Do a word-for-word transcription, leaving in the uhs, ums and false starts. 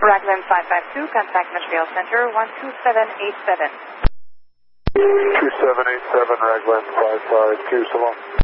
Raglan five five two, contact Montreal Center one two seven eight seven. two seven eight seven, Raglan five five two, so long.